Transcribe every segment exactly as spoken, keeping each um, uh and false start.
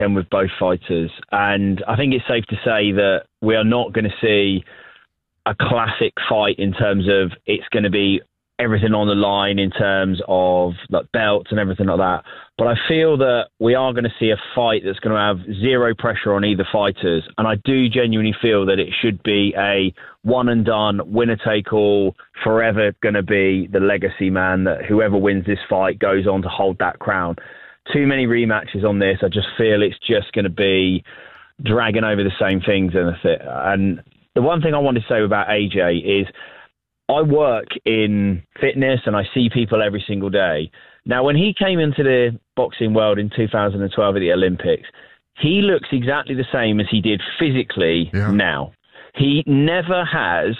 than with both fighters. And I think it's safe to say that we are not going to see a classic fight in terms of it's going to be everything on the line in terms of like belts and everything like that. But I feel that we are going to see a fight that's going to have zero pressure on either fighters. And I do genuinely feel that it should be a one and done, winner take all, forever going to be the legacy man, that whoever wins this fight goes on to hold that crown. Too many rematches on this. I just feel it's just going to be dragging over the same things. And and the one thing I want to say about A J is I work in fitness and I see people every single day. Now, when he came into the boxing world in two thousand twelve at the Olympics, he looks exactly the same as he did physically yeah. now. He never has,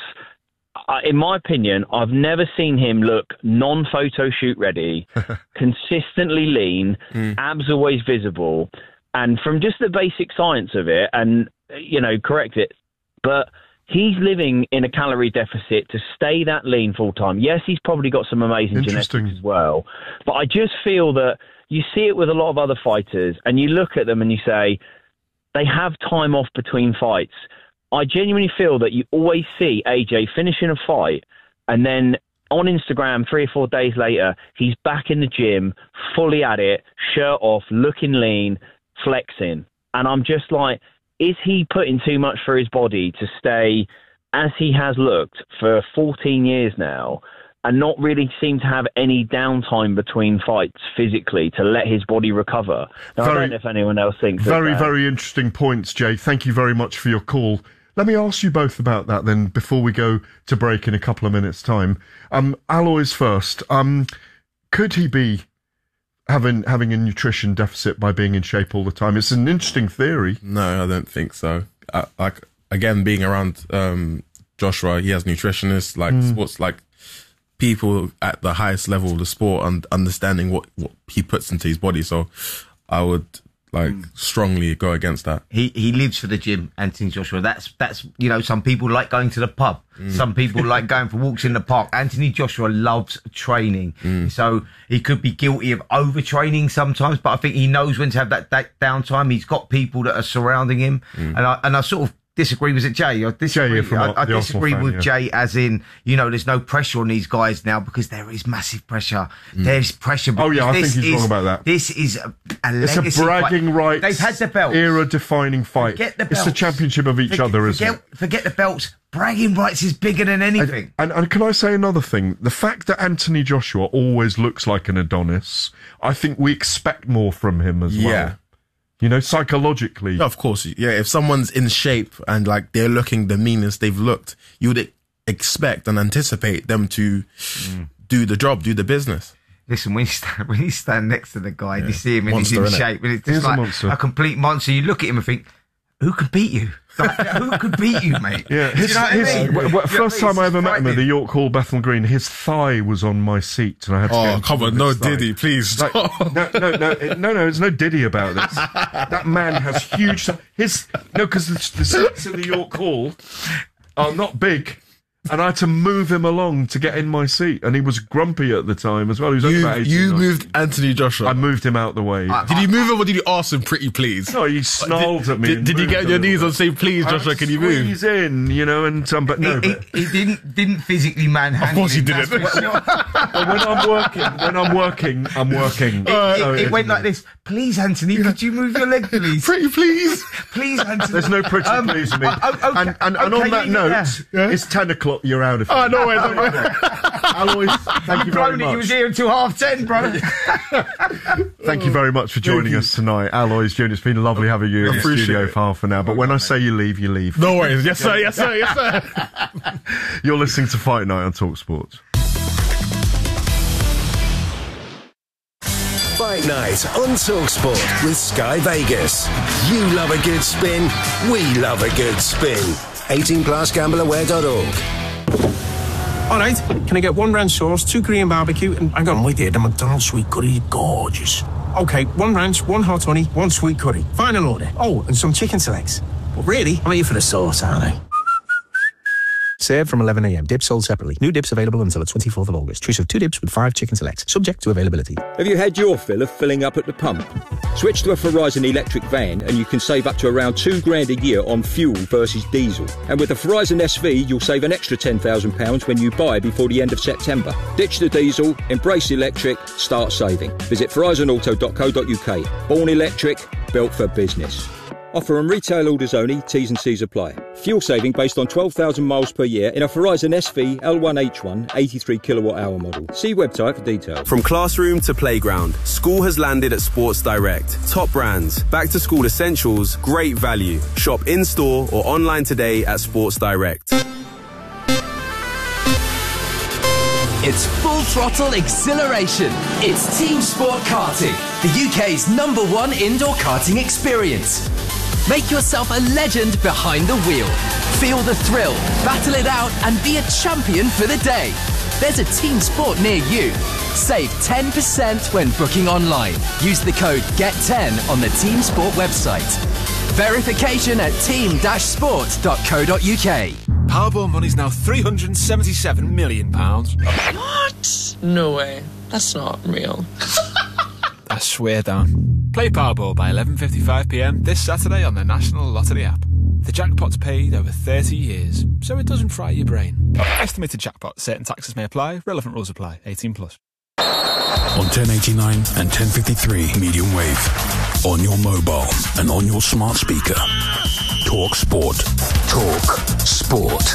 in my opinion, I've never seen him look non-photo shoot ready, consistently lean, mm. abs always visible. And from just the basic science of it, and, you know, correct it, but he's living in a calorie deficit to stay that lean full time. Yes, he's probably got some amazing genetics as well. But I just feel that you see it with a lot of other fighters and you look at them and you say, they have time off between fights. I genuinely feel that you always see A J finishing a fight and then on Instagram three or four days later, he's back in the gym, fully at it, shirt off, looking lean, flexing. And I'm just like, is he putting too much for his body to stay as he has looked for fourteen years now and not really seem to have any downtime between fights physically to let his body recover? Now, very, I don't know if anyone else thinks Very, that. very interesting points, Jay. Thank you very much for your call. Let me ask you both about that then before we go to break in a couple of minutes' time. Um, Alois first. Um, could he be having having a nutrition deficit by being in shape all the time? It's an interesting theory. No, I don't think so. I, like again, being around um, Joshua, he has nutritionists, like mm. sports, like people at the highest level of the sport and understanding what, what he puts into his body. So I would like mm. strongly go against that. He he lives for the gym, Anthony Joshua. That's that's you know, some people like going to the pub. Mm. Some people like going for walks in the park. Anthony Joshua loves training. Mm. So he could be guilty of overtraining sometimes, but I think he knows when to have that, that downtime. He's got people that are surrounding him. Mm. And I and I sort of disagree with it, Jay. I disagree, Jay, I, I disagree fan, with yeah. Jay as in, you know, there's no pressure on these guys now because there is massive pressure. Mm. There's pressure. Oh, yeah, I think he's is, wrong about that. This is a, a It's legacy a bragging fight. rights, They've had the belts. era-defining fight. Forget the it's belts. the championship of each forget, other, isn't forget, it? Forget the belts. Bragging rights is bigger than anything. And, and, and can I say another thing? The fact that Anthony Joshua always looks like an Adonis, I think we expect more from him as well. Yeah. You know, psychologically. Of course, yeah. If someone's in shape and like they're looking the meanest they've looked, you would expect and anticipate them to mm. do the job, do the business. Listen, when you stand, when you stand next to the guy, yeah. you see him and monster, he's in shape, and it's just like a, a complete monster. You look at him and think, who could beat you? Like, who could beat you, mate? Yeah, his, you know his, I mean? w- w- first you know time I ever met him at the York Hall, Bethnal Green, his thigh was on my seat, and I had to. Oh, get come on, no Diddy, please. Like, no, no, no, no, no. There's no Diddy about this. That man has huge. His no, because the, the seats in the York Hall are not big. And I had to move him along to get in my seat. And he was grumpy at the time as well. He was you about eighteen, you moved Anthony Joshua. I moved him out the way. Uh, did you move him or did you ask him pretty please? No, he snarled did, at me. Did, did you get on your knees and say, please, Joshua, can you move? Squeeze in, you know, and um, but no. He, but, he, he didn't didn't physically manhandle. Of course he him. didn't. but when I'm working, when I'm working, I'm working. It, Uh, it, so it, it went like this. Please, Anthony, could you move your leg, please? Pretty please. Please, Anthony. There's no pretty Um, please me. uh, okay, and and, and okay, on that yeah, note, yeah. it's ten o'clock. You're out of here. Oh, no way, no way. Alois, thank you very It, you much. was here until half ten, bro. Thank you very much for joining us tonight, Alois Junior It's been lovely having you in the Appreciate studio it. for half an hour. But when I say you leave, you leave. No worries. Yes, sir. Yes, sir. Yes, sir. You're listening to Fight Night on TalkSport. Fight Night on TalkSport with Sky Vegas. You love a good spin, we love a good spin. eighteen plus gamble aware dot org. All right, can I get one ranch sauce, two Korean barbecue, and I got them right there, the McDonald's sweet curry, gorgeous. Okay, one ranch, one hot honey, one sweet curry. Final order. Oh, and some chicken selects. But really, I'm here for the sauce, aren't I? Served from eleven a m. Dips sold separately. New dips available until the twenty-fourth of August. Choice of two dips with five chicken selects. Subject to availability. Have you had your fill of filling up at the pump? Switch to a Verizon electric van and you can save up to around two grand a year on fuel versus diesel. And with the Verizon S V, you'll save an extra ten thousand pounds when you buy before the end of September. Ditch the diesel, embrace electric, start saving. Visit verizon auto dot co dot uk. Born electric, built for business. Offer on retail orders only, T's and C's apply. Fuel saving based on twelve thousand miles per year in a Verizon S V L one H one eighty-three kilowatt hour model. See website for details. From classroom to playground, school has landed at Sports Direct. Top brands, back to school essentials, great value. Shop in-store or online today at Sports Direct. It's full throttle exhilaration. It's Team Sport Karting, the U K's number one indoor karting experience. Make yourself a legend behind the wheel. Feel the thrill, battle it out, and be a champion for the day. There's a Team Sport near you. Save ten percent when booking online. Use the code G E T ten on the Team Sport website. Verification at team dash sport dot co dot uk. Powerball money's now three hundred seventy-seven million pounds. What? No way. That's not real. I swear down. Play Powerball by eleven fifty-five p m this Saturday on the National Lottery app. The jackpot's paid over thirty years, so it doesn't fry your brain. Estimated jackpot. Certain taxes may apply. Relevant rules apply. eighteen plus. On ten eighty-nine and ten fifty-three medium wave. On your mobile and on your smart speaker. Talk Sport. Talk Sport.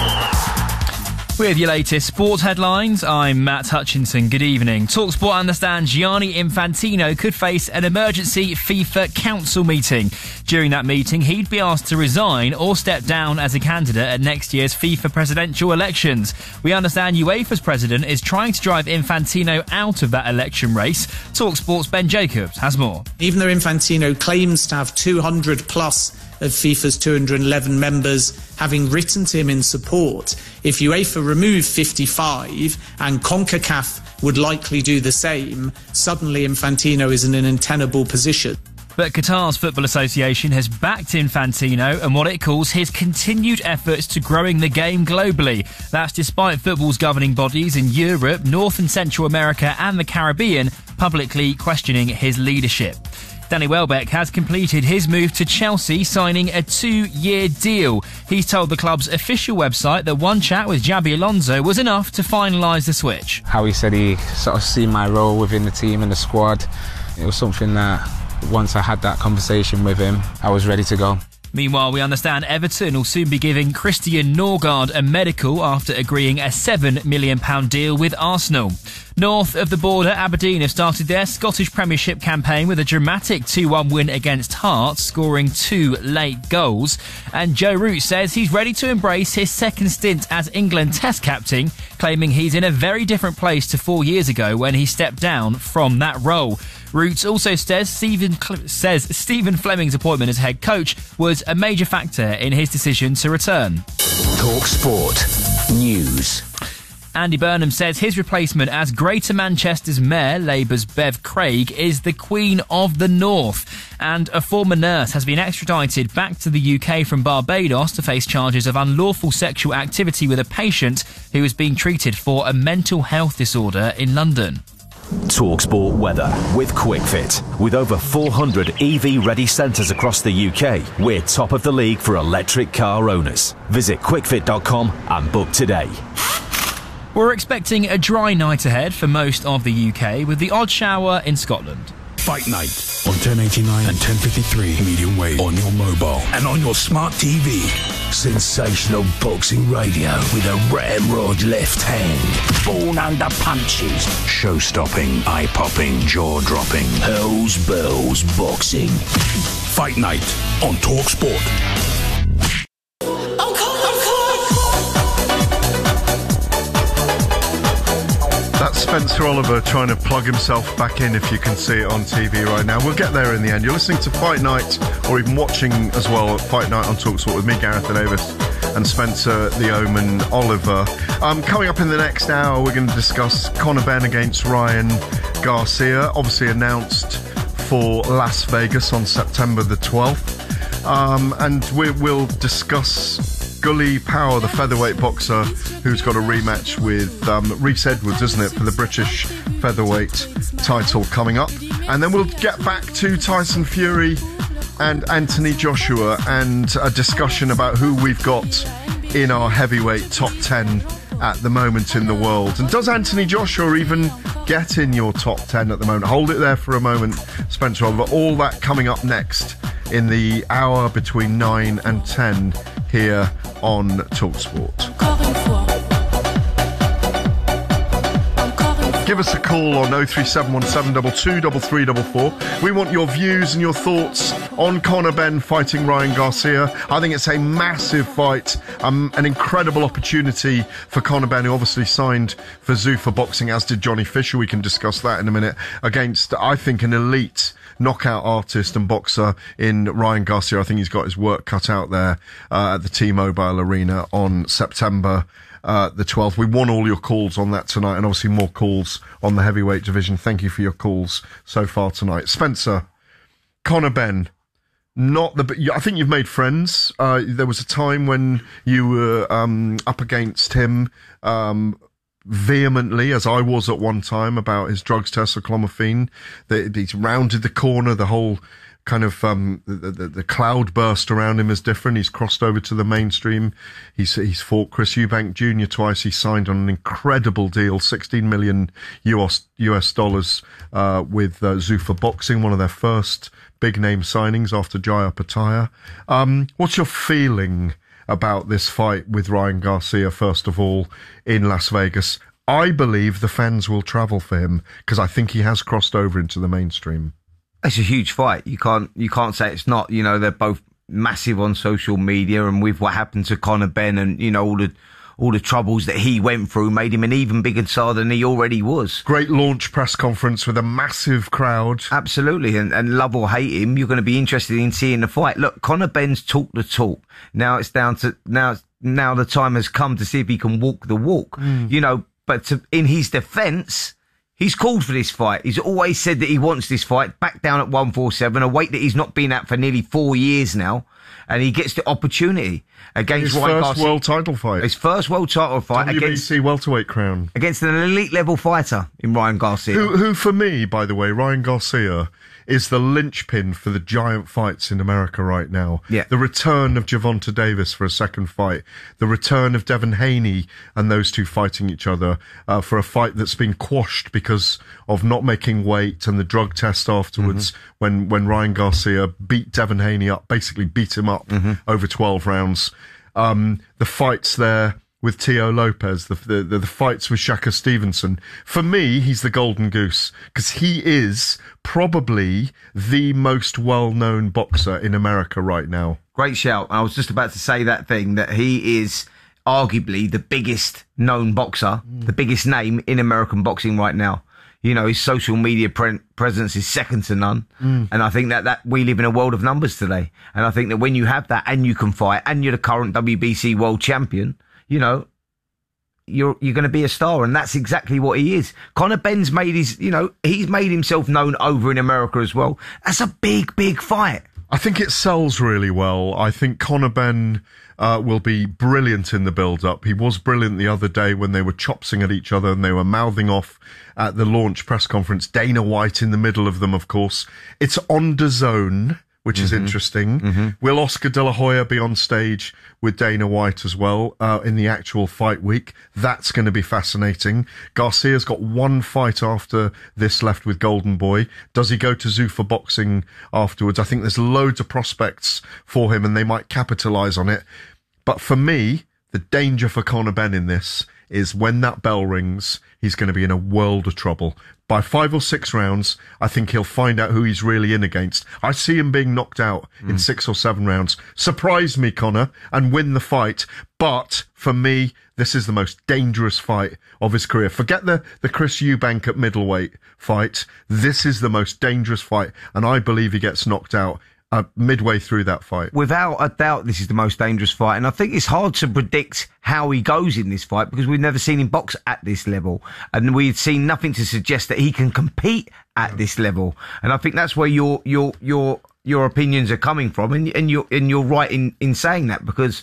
With your latest sports headlines, I'm Matt Hutchinson. Good evening. TalkSport understands Gianni Infantino could face an emergency FIFA Council meeting. During that meeting, he'd be asked to resign or step down as a candidate at next year's FIFA presidential elections. We understand UEFA's president is trying to drive Infantino out of that election race. TalkSport's Ben Jacobs has more. Even though Infantino claims to have two hundred plus of FIFA's two hundred eleven members having written to him in support, if UEFA remove fifty-five and CONCACAF would likely do the same, suddenly Infantino is in an untenable position. But Qatar's Football Association has backed Infantino and what it calls his continued efforts to growing the game globally. That's despite football's governing bodies in Europe, North and Central America and the Caribbean publicly questioning his leadership. Danny Welbeck has completed his move to Chelsea, signing a two-year deal. He's told the club's official website that one chat with Xabi Alonso was enough to finalise the switch. How he said he sort of seen my role within the team and the squad, it was something that once I had that conversation with him, I was ready to go. Meanwhile, we understand Everton will soon be giving Christian Norgard a medical after agreeing a seven million pounds deal with Arsenal. North of the border, Aberdeen have started their Scottish Premiership campaign with a dramatic two one win against Hearts, scoring two late goals. And Joe Root says he's ready to embrace his second stint as England Test captain, claiming he's in a very different place to four years ago when he stepped down from that role. Root also says Stephen, says Stephen Fleming's appointment as head coach was a major factor in his decision to return. Talk Sport News. Andy Burnham says his replacement as Greater Manchester's Mayor, Labour's Bev Craig, is the Queen of the North. And a former nurse has been extradited back to the U K from Barbados to face charges of unlawful sexual activity with a patient who is being treated for a mental health disorder in London. TalkSport weather with QuickFit. With over four hundred E V-ready centres across the U K, we're top of the league for electric car owners. Visit quick fit dot com and book today. We're expecting a dry night ahead for most of the U K, with the odd shower in Scotland. Fight Night on ten eighty-nine and ten fifty-three medium wave on your mobile and on your smart T V. Sensational boxing radio with a ramrod left hand. Born under punches. Show-stopping, eye-popping, jaw-dropping. Hell's Bells Boxing. Fight Night on Talk Sport. That's Spencer Oliver trying to plug himself back in, if you can see it on T V right now. We'll get there in the end. You're listening to Fight Night, or even watching as well, Fight Night on TalkSport with me, Gareth Davis, and Spencer the Omen Oliver. Um, coming up in the next hour, we're going to discuss Conor Benn against Ryan Garcia, obviously announced for Las Vegas on September the twelfth. Um, and we, we'll discuss Gully Power, the featherweight boxer, who's got a rematch with um, Rhys Edwards, isn't it, for the British featherweight title coming up. And then we'll get back to Tyson Fury and Anthony Joshua and a discussion about who we've got in our heavyweight top ten at the moment in the world. And does Anthony Joshua even get in your top ten at the moment? Hold it there for a moment, Spencer Oliver. All that coming up next in the hour between nine and ten here on TalkSport. Give us a call on oh three seven one seven two two three three four four. We want your views and your thoughts on Conor Benn fighting Ryan Garcia. I think it's a massive fight, um, an incredible opportunity for Conor Benn, who obviously signed for Zuffa Boxing, as did Johnny Fisher. We can discuss that in a minute, against, I think, an elite knockout artist and boxer in Ryan Garcia. I think he's got his work cut out there uh, at the T-Mobile Arena on September Uh, the twelfth. We want all your calls on that tonight, and obviously more calls on the heavyweight division. Thank you for your calls so far tonight. Spencer, Conor Benn, not the. I think you've made friends. Uh, there was a time when you were um, up against him um, vehemently, as I was at one time, about his drugs test for clomiphene. That he's rounded the corner. The whole kind of um, the, the, the cloud burst around him is different. He's crossed over to the mainstream. He's he's fought Chris Eubank Junior twice. He signed on an incredible deal, sixteen million U S dollars uh, with uh, Zuffa Boxing, one of their first big name signings after Jaya Pattaya. Um, what's your feeling about this fight with Ryan Garcia, first of all, in Las Vegas? I believe the fans will travel for him because I think he has crossed over into the mainstream. It's a huge fight. You can't you can't say it's not. You know, they're both massive on social media, and with what happened to Conor Benn and, you know, all the all the troubles that he went through made him an even bigger star than he already was. Great launch press conference with a massive crowd. Absolutely, and, and love or hate him, you're going to be interested in seeing the fight. Look, Conor Benn's talked the talk. Now it's down to now. Now the time has come to see if he can walk the walk. Mm. You know, but to, in his defence, he's called for this fight. He's always said that he wants this fight back down at one forty-seven, a weight that he's not been at for nearly four years now. And he gets the opportunity against his Ryan first Garcia. world title fight. His first world title fight W B C against welterweight crown. Against an elite level fighter in Ryan Garcia. Who, who for me, by the way, Ryan Garcia is the linchpin for the giant fights in America right now. Yeah. The return of Gervonta Davis for a second fight. The return of Devin Haney and those two fighting each other uh, for a fight that's been quashed because of not making weight and the drug test afterwards mm-hmm. when, when Ryan Garcia beat Devin Haney up, basically beat him up mm-hmm. over twelve rounds. Um, the fights there with Teo Lopez, the, the, the, the fights with Shaka Stevenson. For me, he's the golden goose because he is probably the most well-known boxer in America right now. Great shout. I was just about to say that thing, that he is arguably the biggest known boxer, mm. the biggest name in American boxing right now. You know, his social media pre- presence is second to none. Mm. And I think that, that we live in a world of numbers today. And I think that when you have that and you can fight and you're the current W B C world champion, you know, you're you're going to be a star, and that's exactly what he is. Conor Benn's made his, you know, he's made himself known over in America as well. That's a big, big fight. I think it sells really well. I think Conor Benn uh, will be brilliant in the build-up. He was brilliant the other day when they were chopsing at each other and they were mouthing off at the launch press conference. Dana White in the middle of them, of course. It's on D A Z N, which mm-hmm. is interesting. Mm-hmm. Will Oscar De La Hoya be on stage with Dana White as well uh, in the actual fight week? That's going to be fascinating. Garcia's got one fight after this left with Golden Boy. Does he go to Zuffa Boxing afterwards? I think there's loads of prospects for him and they might capitalise on it. But for me, the danger for Conor Benn in this is when that bell rings, he's going to be in a world of trouble. By five or six rounds, I think he'll find out who he's really in against. I see him being knocked out mm. in six or seven rounds. Surprise me, Conor, and win the fight. But for me, this is the most dangerous fight of his career. Forget the, the Chris Eubank at middleweight fight. This is the most dangerous fight, and I believe he gets knocked out Uh, midway through that fight. Without a doubt, this is the most dangerous fight. And I think it's hard to predict how he goes in this fight because we've never seen him box at this level. And we've seen nothing to suggest that he can compete at this level. And I think that's where your your your your opinions are coming from. And, and you're and you're right in, in saying that because,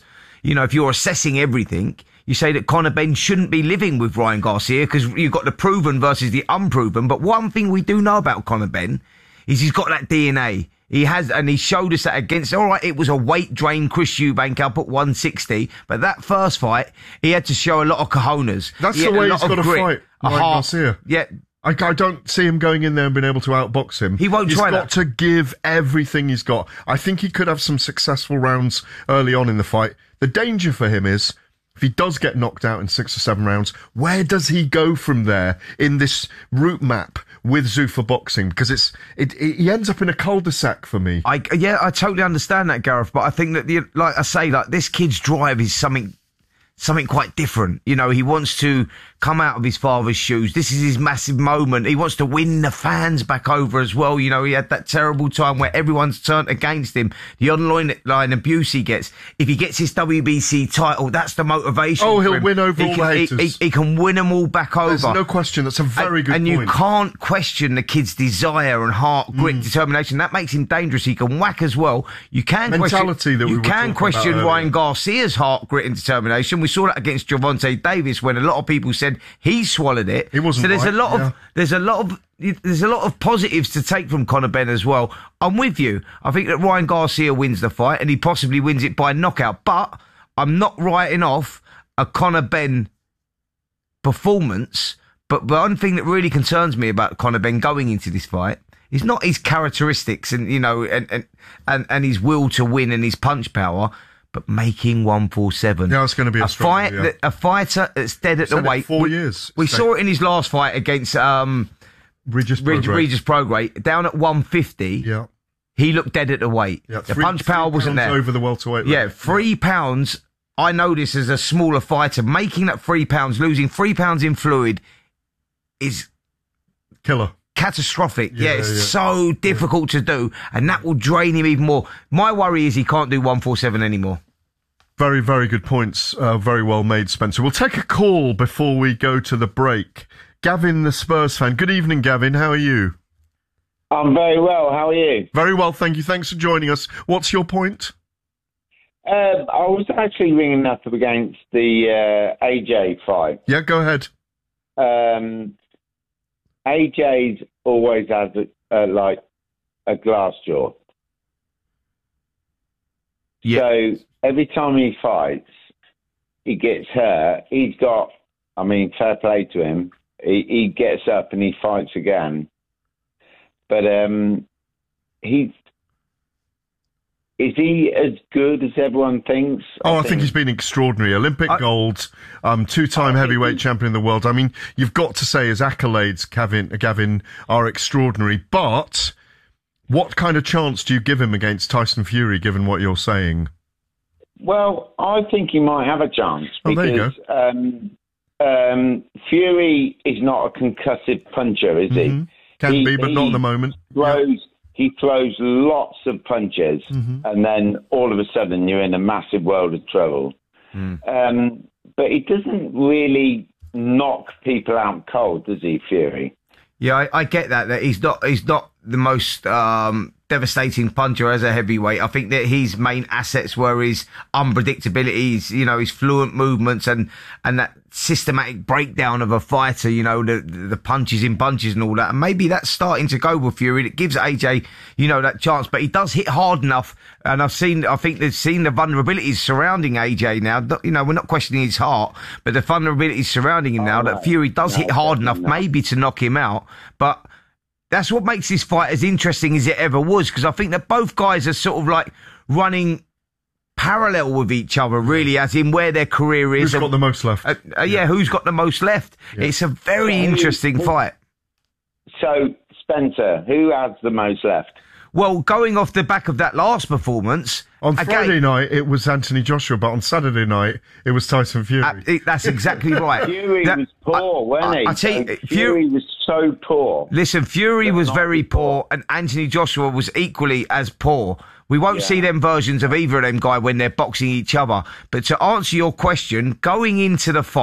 you know, if you're assessing everything, you say that Conor Benn shouldn't be living with Ryan Garcia because you've got the proven versus the unproven. But one thing we do know about Conor Benn is he's got that D N A. He has, and he showed us that against, all right, it was a weight drain, Chris Eubank up at one sixty, but that first fight, he had to show a lot of cojones. That's He the had way a he's lot got to of grit, fight, a Ryan heart. Garcia. Yeah. I, I don't see him going in there and being able to outbox him. He won't he's try got that. to give everything he's got. I think he could have some successful rounds early on in the fight. The danger for him is, if he does get knocked out in six or seven rounds, where does he go from there in this route map with Zuffa Boxing? Because it's it, it he ends up in a cul-de-sac for me. I yeah, I totally understand that, Gareth. But I think that the like I say, like this kid's drive is something something quite different. You know, he wants to come out of his father's shoes. This is his massive moment. He wants to win the fans back over as well. You know, he had that terrible time where everyone's turned against him. The online line abuse he gets. If he gets his W B C title, that's the motivation. Oh, for he'll him. win over he all can, the he, haters. he, he can win them all back over. There's no question. That's a very and, good and point. And you can't question the kid's desire and heart, grit, Mm. determination. That makes him dangerous. He can whack as well. You can Mentality question, that we you were can talking question about Ryan earlier. Garcia's heart, grit, and determination. We saw that against Gervonta Davis when a lot of people said he swallowed it. He wasn't So there's right, a lot yeah. of there's a lot of there's a lot of positives to take from Conor Benn as well. I'm with you. I think that Ryan Garcia wins the fight and he possibly wins it by knockout. But I'm not writing off a Conor Benn performance. But one thing that really concerns me about Conor Benn going into this fight is not his characteristics and you know and and and, and his will to win and his punch power. But making one forty-seven. Yeah, it's going to be a, a struggle, fight. yeah. That, a fighter that's dead at Said the it weight. four we, years. We So- saw it in his last fight against um, Regis Reg- Prograis. Regis Prograis down at one fifty. Yeah. He looked dead at the weight. Yeah, the three- punch power three wasn't pounds there. over the welterweight Yeah, limit. three pounds. I know this as a smaller fighter. Making that three pounds, losing three pounds in fluid, is Killer. catastrophic. Yeah, Yeah, it's yeah. so difficult to do, and that will drain him even more. My worry is he can't do one forty-seven anymore. Very, very good points. Uh, very well made, Spencer. We'll take a call before we go to the break. Gavin, the Spurs fan. Good evening, Gavin. How are you? I'm very well. How are you? Very well, thank you. Thanks for joining us. What's your point? Uh, I was actually ringing up against the uh, A J fight. Yeah, go ahead. Um, A J's always has a, uh, like a glass jaw. Yeah. So every time he fights, he gets hurt. He's got, I mean, fair play to him. He, he gets up and he fights again. But um, he's, is he as good as everyone thinks? Oh, I think he's been extraordinary. Olympic gold, um, two-time heavyweight champion of the world. I mean, you've got to say his accolades, Gavin, Gavin, are extraordinary. But what kind of chance do you give him against Tyson Fury, given what you're saying? Well, I think he might have a chance Oh, because there you um, um, Fury is not a concussive puncher, is Mhm. he? Can he, be, but not he at the moment. Throws, He throws lots of punches, Mhm. and then all of a sudden you're in a massive world of trouble. Um, but he doesn't really knock people out cold, does he, Fury? Yeah, I, I get that. That he's not. He's not the most um, devastating puncher as a heavyweight. I think that his main assets were his unpredictability, his, you know, his fluent movements, and and that systematic breakdown of a fighter. You know, the the punches in punches and all that. And maybe that's starting to go with Fury. It gives A J, you know, that chance. But he does hit hard enough. And I've seen. I think they've seen the vulnerabilities surrounding A J now. You know, we're not questioning his heart, but the vulnerabilities surrounding him now. Oh, that right. Fury does No, hit hard enough, definitely not. maybe to knock him out, but. That's what makes this fight as interesting as it ever was, because I think that both guys are sort of like running parallel with each other, really, as in where their career is. Who's got the most left? Uh, uh, yeah, who's got the most left? Yeah. It's a very Who- interesting who- fight. So, Spencer, who has the most left? Well, going off the back of that last performance, On again, Friday night, it was Anthony Joshua, but on Saturday night, it was Tyson Fury. uh, it- that's exactly right. Fury That- was poor, wasn't he? I tell you, So Fury- Fury was so poor. Listen, Fury But was not very before. poor, and Anthony Joshua was equally as poor. We won't Yeah. see them versions of either of them guy when they're boxing each other. But to answer your question, going into the fight,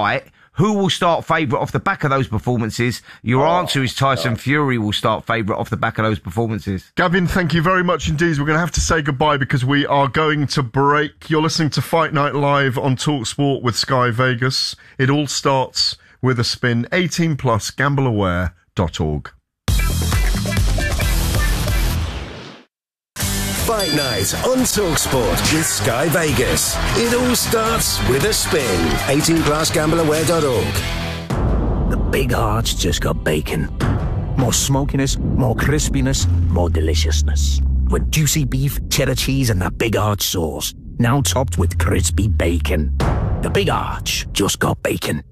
who will start favourite off the back of those performances? Your Oh, answer is Tyson Fury will start favourite off the back of those performances. Gavin, thank you very much indeed. We're going to have to say goodbye because we are going to break. You're listening to Fight Night Live on TalkSport with Sky Vegas. It all starts with a spin. eighteen plus, gamble aware dot org. Fight Night on TalkSport with Sky Vegas. It all starts with a spin. eighteen plus, gamble aware dot org. The Big Arch just got bacon. More smokiness, more crispiness, more deliciousness. With juicy beef, cheddar cheese, and that Big Arch sauce. Now topped with crispy bacon. The Big Arch just got bacon.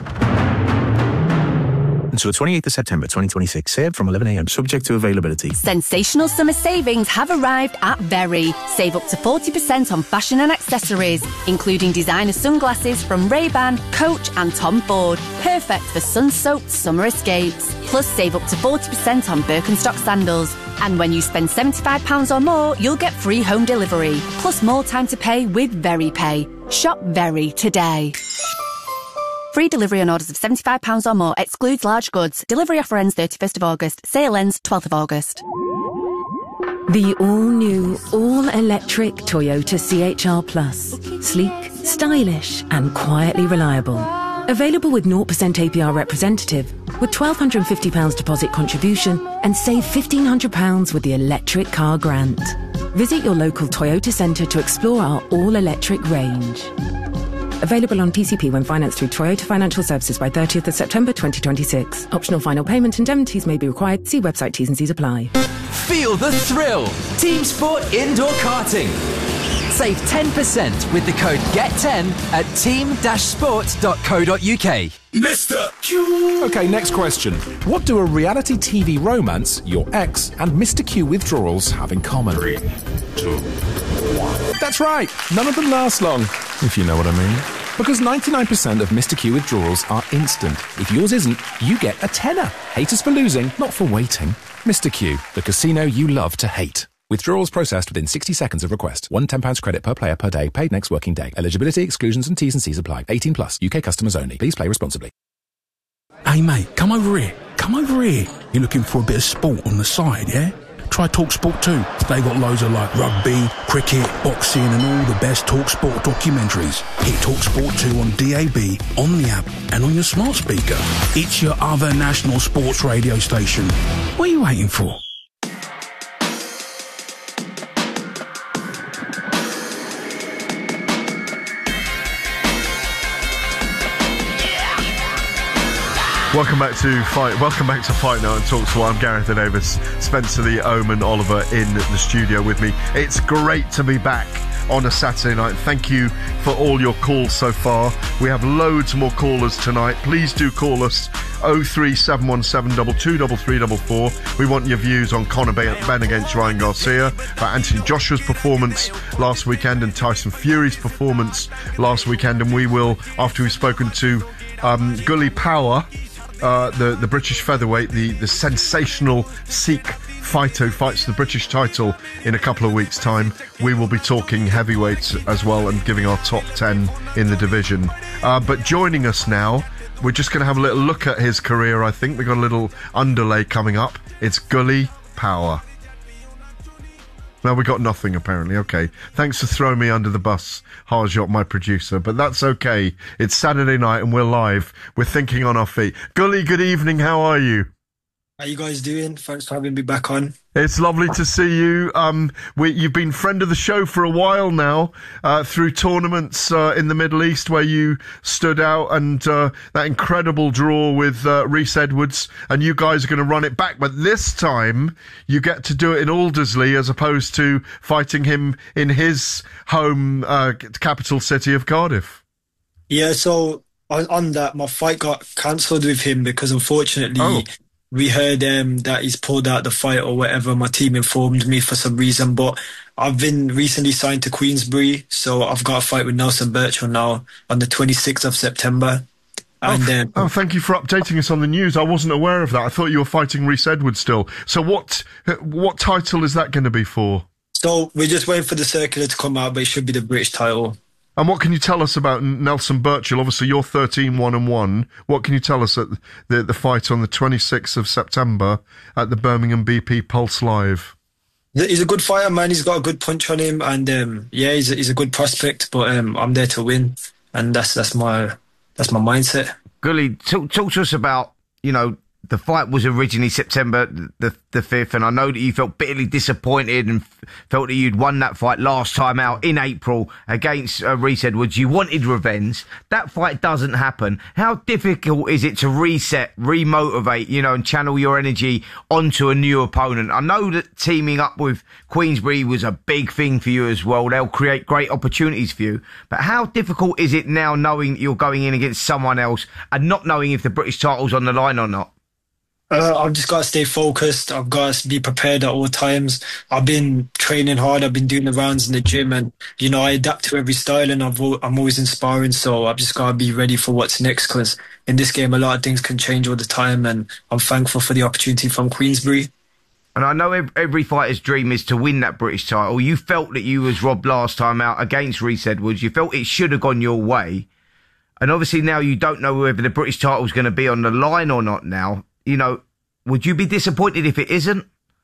Until the twenty-eighth of September twenty twenty-six. Served from eleven a.m. Subject to availability. Sensational summer savings have arrived at Very. Save up to forty percent on fashion and accessories, including designer sunglasses from Ray-Ban, Coach and Tom Ford. Perfect for sun-soaked summer escapes. Plus, save up to forty percent on Birkenstock sandals. And when you spend seventy-five pounds or more, you'll get free home delivery. Plus more time to pay with Very Pay. Shop Very today. Free delivery on orders of seventy-five pounds or more. Excludes large goods. Delivery offer ends thirty-first of August. Sale ends twelfth of August. The all-new, all-electric Toyota C H R Plus. Sleek, stylish and quietly reliable. Available with zero percent A P R representative, with one thousand two hundred fifty pounds deposit contribution and save fifteen hundred pounds with the electric car grant. Visit your local Toyota centre to explore our all-electric range. Available on P C P when financed through Toyota Financial Services by thirtieth of September twenty twenty-six. Optional final payment indemnities may be required. See website T's and C's apply. Feel the thrill. Team Sport Indoor Karting. Save ten percent with the code G E T ten at team dash sport dot co dot uk. Mister Q. Okay, next question. What do a reality T V romance, your ex, and Mister Q withdrawals have in common? Three, two, one. That's right. None of them last long, if you know what I mean. Because ninety-nine percent of Mister Q withdrawals are instant. If yours isn't, you get a tenner. Haters for losing, not for waiting. Mister Q, the casino you love to hate. Withdrawals processed within sixty seconds of request. One ten pounds credit per player per day, paid next working day. Eligibility, exclusions and T's and C's apply. eighteen plus, U K customers only. Please play responsibly. Hey mate, come over here. Come over here. You're looking for a bit of sport on the side, yeah? Try TalkSport too. They got loads of like rugby, cricket, boxing and all the best TalkSport documentaries. Hit TalkSport two on D A B, on the app and on your smart speaker. It's your other national sports radio station. What are you waiting for? Welcome back to Fight. Welcome back to Fight Night on TalkSport. I'm Gareth Davis, Spencer the Omen, Oliver in the studio with me. It's great to be back on a Saturday night. Thank you for all your calls so far. We have loads more callers tonight. Please do call us oh three seven one seven two two three three four four. We want your views on Conor Benn against Ryan Garcia, about Anthony Joshua's performance last weekend and Tyson Fury's performance last weekend. And we will, after we've spoken to um, Gully Power, Uh, the, the British featherweight, the, the sensational Sikh fighter who fights the British title in a couple of weeks' time. We will be talking heavyweights as well and giving our top ten in the division. Uh, but joining us now, we're just going to have a little look at his career, I think. We've got a little underlay coming up. It's Gully Power. No, we got nothing, apparently. Okay. Thanks for throwing me under the bus, Harjot, my producer. But that's okay. It's Saturday night and we're live. We're thinking on our feet. Gully, good evening. How are you? How you guys doing? Thanks for having me back on. It's lovely to see you. Um, we, you've been friend of the show for a while now, uh, through tournaments uh, in the Middle East where you stood out, and uh, that incredible draw with uh, Rhys Edwards, and you guys are going to run it back. But this time, you get to do it in Aldersley as opposed to fighting him in his home uh, capital city of Cardiff. Yeah, so on, on that, my fight got cancelled with him because unfortunately... Oh. We heard um, that he's pulled out the fight or whatever. My team informed me for some reason, but I've been recently signed to Queensbury, so I've got a fight with Nelson Birchall now on the twenty-sixth of September. And oh, um, oh, thank you for updating us on the news. I wasn't aware of that. I thought you were fighting Rhys Edwards still. So what what title is that going to be for? So we're just waiting for the circular to come out, but it should be the British title. And what can you tell us about Nelson Burchill? Obviously, you're thirteen one and one. What can you tell us at the the fight on the twenty-sixth of September at the Birmingham B P Pulse Live? He's a good fighter, man. He's got a good punch on him, and um, yeah, he's a, he's a good prospect. But um, I'm there to win, and that's that's my that's my mindset. Gully, talk, talk to us about, you know, the fight was originally September the the fifth, and I know that you felt bitterly disappointed and f- felt that you'd won that fight last time out in April against uh, Reece Edwards. You wanted revenge. That fight doesn't happen. How difficult is it to reset, remotivate, you know, and channel your energy onto a new opponent? I know that teaming up with Queensberry was a big thing for you as well. They'll create great opportunities for you. But how difficult is it now knowing you're going in against someone else and not knowing if the British title's on the line or not? Uh, I've just got to stay focused. I've got to be prepared at all times. I've been training hard. I've been doing the rounds in the gym, and you know I adapt to every style, and I've, I'm always inspiring. So I've just got to be ready for what's next, because in this game a lot of things can change all the time, and I'm thankful for the opportunity from Queensberry. And I know every fighter's dream is to win that British title. You felt that you was robbed last time out against Reece Edwards. You felt it should have gone your way, and obviously now you don't know whether the British title is going to be on the line or not. Now, you know, would you be disappointed if it isn't?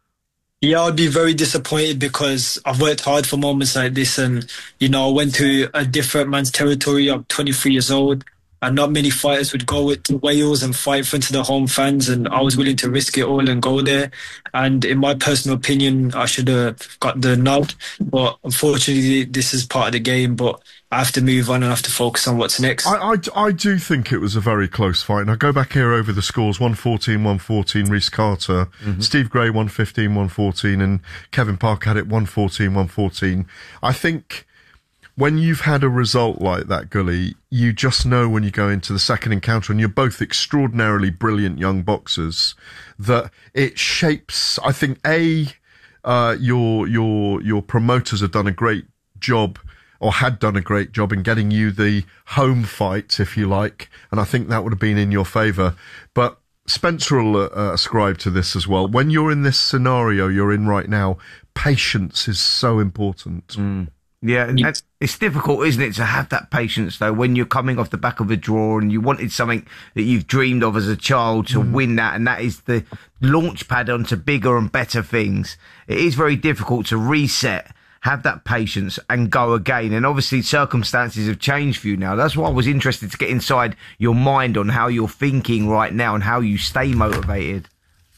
Yeah, I'd be very disappointed, because I've worked hard for moments like this, and you know, I went to a different man's territory. I'm twenty-three years old, and not many fighters would go to Wales and fight in front of their home fans, and I was willing to risk it all and go there. And in my personal opinion, I should have got the nod, but unfortunately, this is part of the game. But I have to move on and I have to focus on what's next. I, I, I do think it was a very close fight. And I go back here over the scores: one fourteen, one fourteen, Reece Carter, mm-hmm. Steve Gray one fifteen, one fourteen, and Kevin Parker had it one fourteen, one fourteen. I think when you've had a result like that, Gully, you just know when you go into the second encounter, and you're both extraordinarily brilliant young boxers, that it shapes, I think, A, uh, your, your, your promoters have done a great job, or had done a great job in getting you the home fight, if you like, and I think that would have been in your favour. But Spencer will uh, ascribe to this as well. When you're in this scenario you're in right now, patience is so important. Mm. Yeah, and that's, it's difficult, isn't it, to have that patience, though, when you're coming off the back of a draw and you wanted something that you've dreamed of as a child to mm. win that, and that is the launch pad onto bigger and better things. It is very difficult to reset, have that patience and go again. And obviously circumstances have changed for you now. That's why I was interested to get inside your mind on how you're thinking right now and how you stay motivated.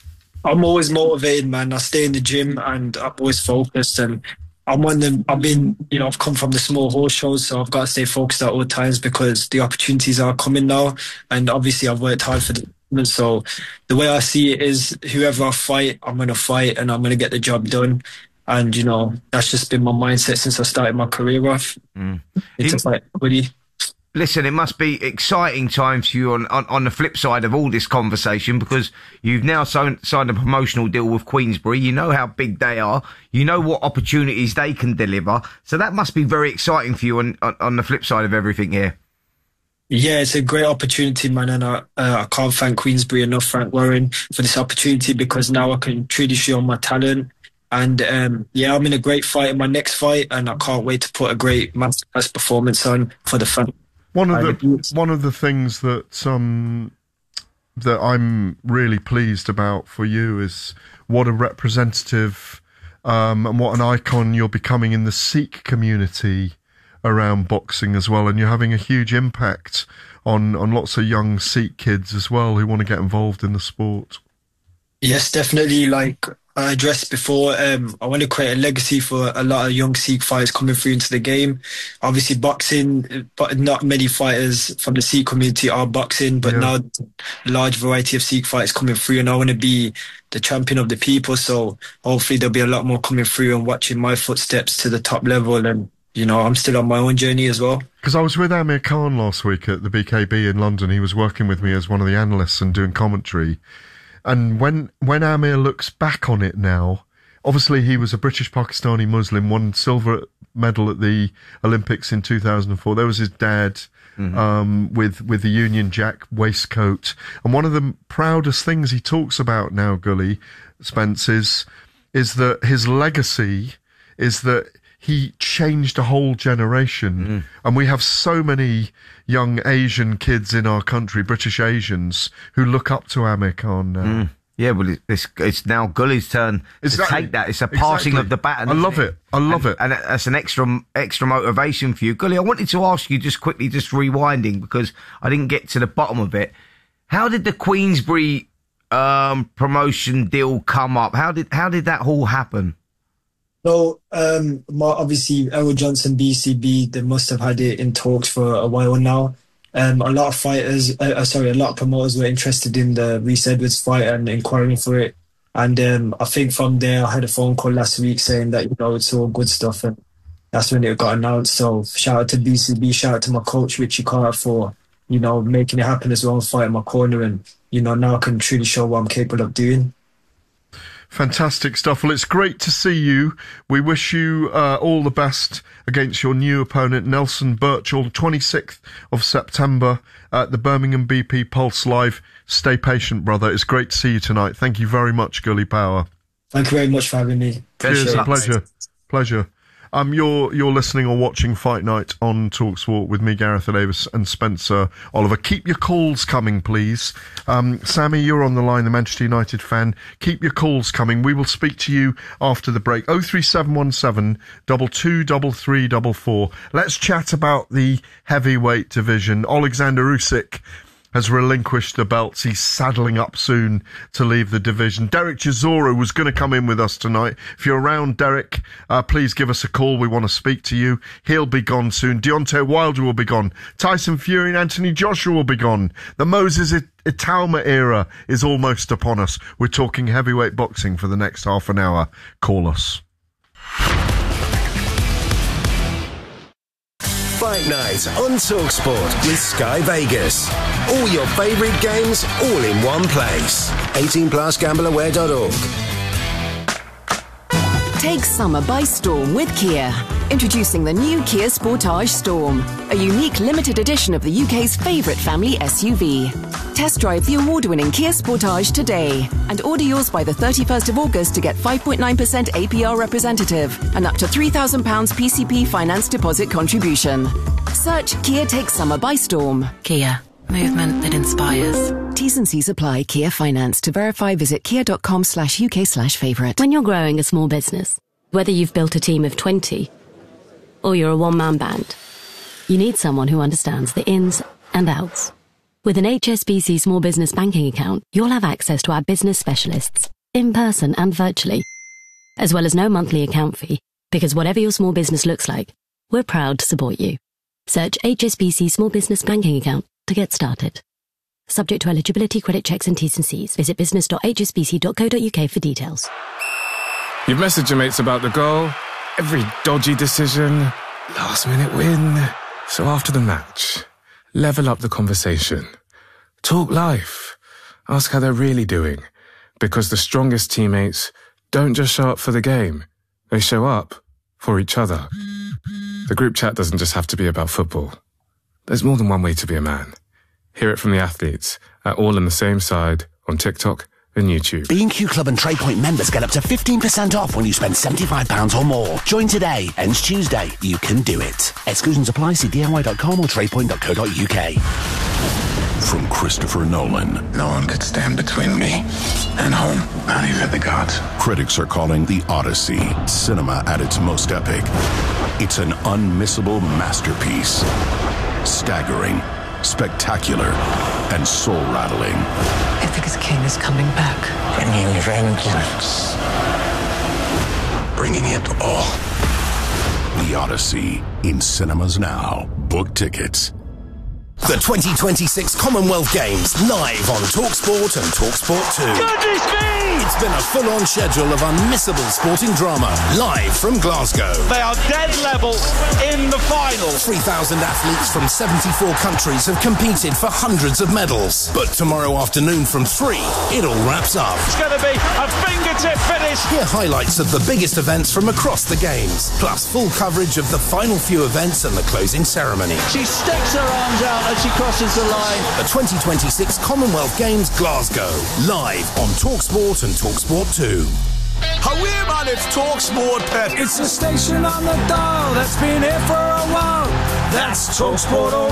I'm always motivated, man. I stay in the gym and I'm always focused, and I'm one of them. I've been, you know, I've come from the small horse shows, so I've got to stay focused at all times, because the opportunities are coming now. And obviously I've worked hard for them. So the way I see it is, whoever I fight, I'm going to fight and I'm going to get the job done. And, you know, that's just been my mindset since I started my career off. Mm. It's a fight, buddy. Listen, it must be exciting times for you on, on, on the flip side of all this conversation, because you've now signed, signed a promotional deal with Queensberry. You know how big they are. You know what opportunities they can deliver. So that must be very exciting for you on, on, on the flip side of everything here. Yeah, it's a great opportunity, man, and I, uh, I can't thank Queensberry enough, Frank Warren, for this opportunity, because now I can truly show my talent. And um, yeah, I'm in a great fight in my next fight, and I can't wait to put a great masterclass performance on for the fans. One of the one of the things that um that I'm really pleased about for you is what a representative um and what an icon you're becoming in the Sikh community around boxing as well, and you're having a huge impact on on lots of young Sikh kids as well who want to get involved in the sport. Yes, definitely. Like I addressed before, um, I want to create a legacy for a lot of young Sikh fighters coming through into the game. Obviously boxing, but not many fighters from the Sikh community are boxing, but yeah. now a large variety of Sikh fighters coming through, and I want to be the champion of the people. So hopefully there'll be a lot more coming through and watching my footsteps to the top level. And, you know, I'm still on my own journey as well. Because I was with Amir Khan last week at the B K B in London. He was working with me as one of the analysts and doing commentary. And when when Amir looks back on it now, obviously he was a British Pakistani Muslim, won silver medal at the Olympics in two thousand four. There was his dad mm-hmm. um, with with the Union Jack waistcoat. And one of the proudest things he talks about now, Gully, Spence, is, is that his legacy is that he changed a whole generation. Mm. And we have so many young Asian kids in our country, British Asians, who look up to Amit Khan now. Mm. Yeah, well, it's it's now Gully's turn Exactly. to take that. It's a passing Exactly. of the baton. I isn't love it. I love and, it. And that's an extra extra motivation for you. Gully, I wanted to ask you just quickly, just rewinding, because I didn't get to the bottom of it. How did the Queensbury um, promotion deal come up? How did how did that all happen? So, um, my, obviously, Errol Johnson, B C B, they must have had it in talks for a while now. Um, a lot of fighters, uh, uh, sorry, a lot of promoters were interested in the Reece Edwards fight and inquiring for it. And um, I think from there, I had a phone call last week saying that, you know, it's all good stuff. And that's when it got announced. So shout out to B C B, shout out to my coach, Richie Carter, for, you know, making it happen as well, fighting my corner. And, you know, now I can truly show what I'm capable of doing. Fantastic stuff. Well, it's great to see you. We wish you uh, all the best against your new opponent, Nelson Birchall, twenty-sixth of September at the Birmingham B P Pulse Live. Stay patient, brother. It's great to see you tonight. Thank you very much, Gully Power. Thank you very much for having me. Cheers, a pleasure. Pleasure. Um, you're you're listening or watching Fight Night on TalkSport with me, Gareth Davis, and Spencer Oliver. Keep your calls coming, please. Um, Sammy, you're on the line, the Manchester United fan. Keep your calls coming. We will speak to you after the break. oh three seven one seven, two two three three four four. Let's chat about the heavyweight division. Alexander Usyk has relinquished the belts. He's saddling up soon to leave the division. Derek Chisora was going to come in with us tonight. If you're around, Derek, uh, please give us a call. We want to speak to you. He'll be gone soon. Deontay Wilder will be gone. Tyson Fury and Anthony Joshua will be gone. The Moses It- Itauma era is almost upon us. We're talking heavyweight boxing for the next half an hour. Call us. Fight Night on TalkSport with Sky Vegas. All your favourite games, all in one place. eighteen plus gamble aware dot org. Take summer by storm with Kia. Introducing the new Kia Sportage Storm, a unique limited edition of the U K's favourite family S U V. Test drive the award-winning Kia Sportage today and order yours by the thirty-first of August to get five point nine percent A P R representative and up to three thousand pounds P C P finance deposit contribution. Search Kia Take Summer by Storm. Kia. Movement that inspires. T's and C's apply. Kia Finance. To verify, visit kia.com slash UK slash favourite. When you're growing a small business, whether you've built a team of twenty or you're a one-man band, you need someone who understands the ins and outs. With an H S B C small business banking account, you'll have access to our business specialists, in person and virtually, as well as no monthly account fee, because whatever your small business looks like, we're proud to support you. Search H S B C Small Business Banking Account to get started. Subject to eligibility, credit checks and T's and C's. Visit business dot h s b c dot co dot u k for details. You've messaged your mates about the goal, every dodgy decision, last minute win. So after the match, level up the conversation. Talk life. Ask how they're really doing. Because the strongest teammates don't just show up for the game. They show up for each other. The group chat doesn't just have to be about football. There's more than one way to be a man. Hear it from the athletes at All on the Same Side on TikTok and YouTube. B and Q Club and TradePoint members get up to fifteen percent off when you spend seventy-five pounds or more. Join today. Ends Tuesday. You can do it. Exclusions apply. See D I Y dot com or tradepoint dot co dot U K. From Christopher Nolan. No one could stand between me and home. Not even the gods. Critics are calling The Odyssey cinema at its most epic. It's an unmissable masterpiece. Staggering, spectacular, and soul-rattling. Ithaca's king is coming back. Bringing vengeance. Bringing it all. The Odyssey, in cinemas now. Book tickets. The twenty twenty-six Commonwealth Games live on TalkSport and TalkSport two. Goodness me! It's been a full-on schedule of unmissable sporting drama live from Glasgow. They are dead level in the final. three thousand athletes from seventy-four countries have competed for hundreds of medals. But tomorrow afternoon from three, it all wraps up. It's going to be a fingertip finish. Hear highlights of the biggest events from across the Games, plus full coverage of the final few events and the closing ceremony. She sticks her arms out as she crosses the line. The twenty twenty-six Commonwealth Games Glasgow, live on TalkSport and TalkSport two. Hi, man, it's TalkSport, Pep. It's the station on the dial that's been here for a while. That's TalkSport.